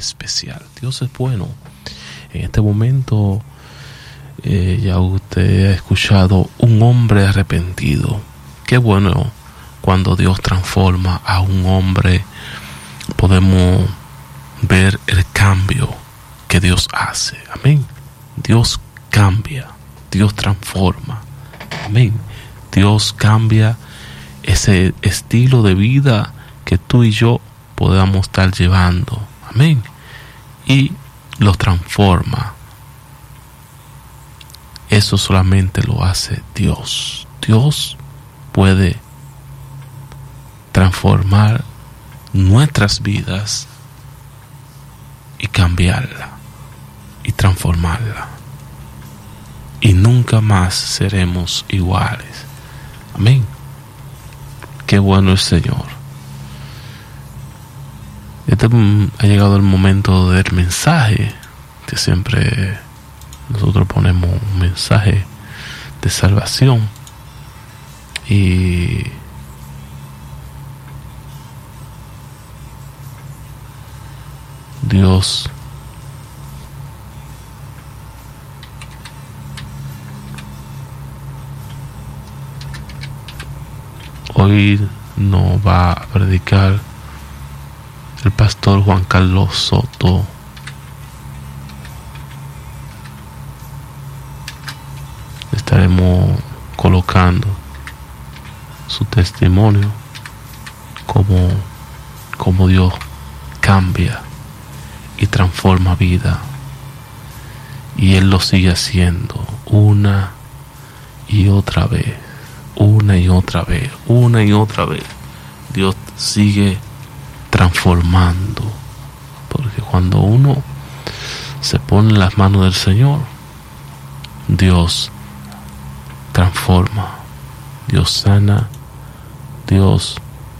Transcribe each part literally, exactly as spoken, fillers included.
especial. Dios es bueno. En este momento eh, ya usted ha escuchado un hombre arrepentido. Qué bueno cuando Dios transforma a un hombre. Podemos ver el cambio que Dios hace. Amén. Dios cambia, Dios transforma. Amén. Dios cambia ese estilo de vida que tú y yo podamos estar llevando. Amén. Y lo transforma. Eso solamente lo hace Dios. Dios puede transformar nuestras vidas y cambiarla y transformarla, y nunca más seremos iguales. Amén. Qué bueno el Señor. Este ha llegado el momento del mensaje, que siempre nosotros ponemos un mensaje de salvación, y Dios hoy nos va a predicar el pastor Juan Carlos Soto. Estaremos colocando su testimonio, como, como Dios cambia y transforma vida, y Él lo sigue haciendo una y otra vez, una y otra vez, una y otra vez. Dios sigue transformando, porque cuando uno se pone en las manos del Señor, Dios transforma, Dios sana, Dios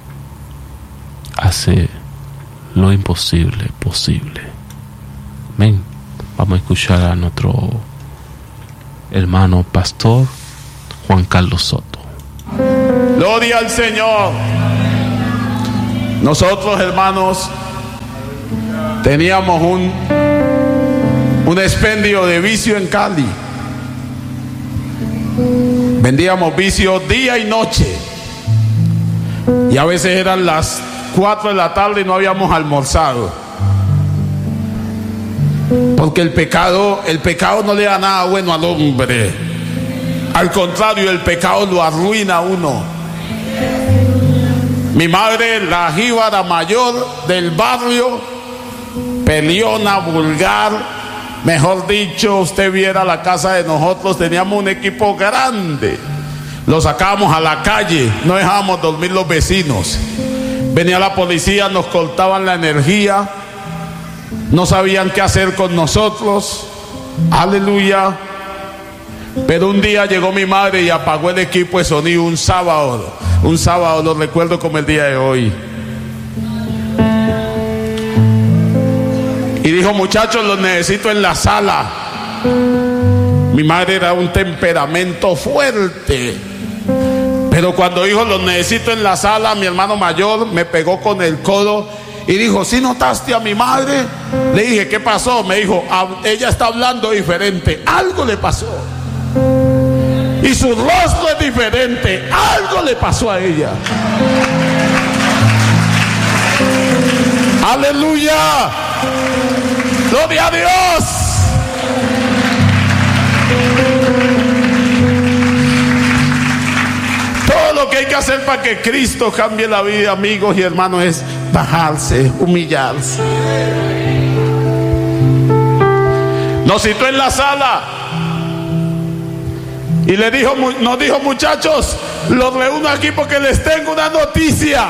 hace lo imposible posible. Amén. Vamos a escuchar a nuestro hermano pastor Juan Carlos Soto. Gloria al Señor. Nosotros, hermanos, teníamos un un expendio de vicio en Cali. Vendíamos vicio día y noche, y a veces eran las cuatro de la tarde y no habíamos almorzado, porque el pecado el pecado no le da nada bueno al hombre. Al contrario, el pecado lo arruina a uno. Mi madre, la jíbara mayor del barrio, peleona, vulgar, mejor dicho, usted viera la casa de nosotros, teníamos un equipo grande, lo sacábamos a la calle, no dejábamos dormir los vecinos. Venía la policía, nos cortaban la energía, no sabían qué hacer con nosotros. Aleluya. Pero un día llegó mi madre y apagó el equipo de sonido un sábado. Un sábado, lo recuerdo como el día de hoy. Y dijo: muchachos, los necesito en la sala. Mi madre era un temperamento fuerte, pero cuando dijo los necesito en la sala, mi hermano mayor me pegó con el codo y dijo: ¿sí notaste a mi madre? Le dije: ¿qué pasó? Me dijo: ella está hablando diferente, algo le pasó, y su rostro es diferente, algo le pasó a ella. Aleluya, gloria a Dios. Todo lo que hay que hacer para que Cristo cambie la vida, amigos y hermanos, es bajarse, humillarse. Nos citó en la sala y le dijo, nos dijo: muchachos, los reúno aquí porque les tengo una noticia.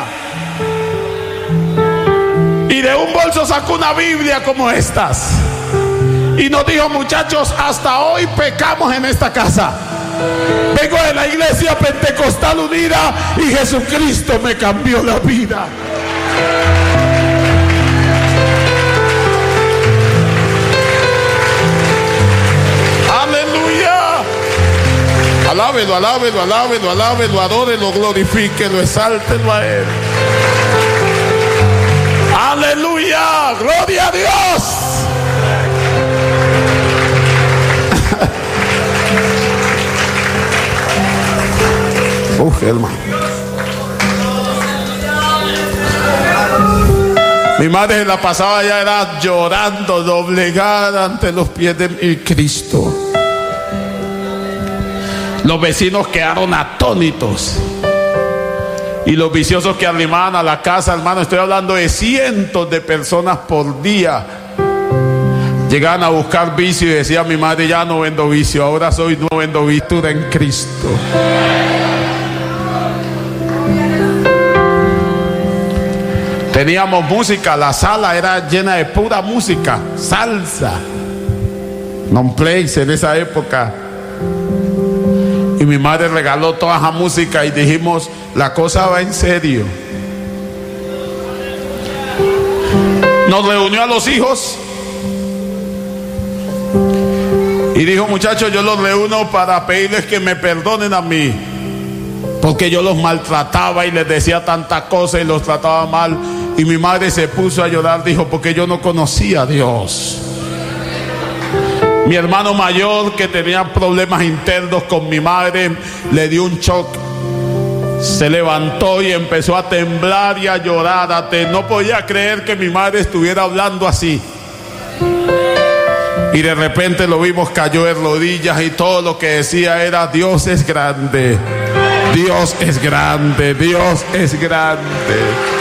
Y de un bolso sacó una Biblia como estas y nos dijo: muchachos, hasta hoy pecamos en esta casa. Vengo de la iglesia Pentecostal Unida y Jesucristo me cambió la vida. Aleluya. Alábelo, alábelo, alábelo, alábelo, adórelo, glorifíquelo, exáltelo a Él. Aleluya. alma, gloria a Dios. Uf, hermano. Mi madre la pasaba ya era llorando, doblegada ante los pies de mi Cristo. Los vecinos quedaron atónitos. Y los viciosos que arrimaban a la casa, hermano, estoy hablando de cientos de personas por día, llegaban a buscar vicio y decía mi madre: ya no vendo vicio, ahora soy no vendo virtud en Cristo. Teníamos música, la sala era llena de pura música, salsa, non place en esa época. Y mi madre regaló toda esa música y dijimos: la cosa va en serio. Nos reunió a los hijos y dijo: muchachos, yo los reúno para pedirles que me perdonen a mí, porque yo los maltrataba y les decía tantas cosas y los trataba mal. Y mi madre se puso a llorar, dijo: porque yo no conocía a Dios. Mi hermano mayor, que tenía problemas internos con mi madre, le dio un shock. Se levantó y empezó a temblar y a llorar. No podía creer que mi madre estuviera hablando así. Y de repente lo vimos, cayó de rodillas y todo lo que decía era: Dios es grande, Dios es grande, Dios es grande.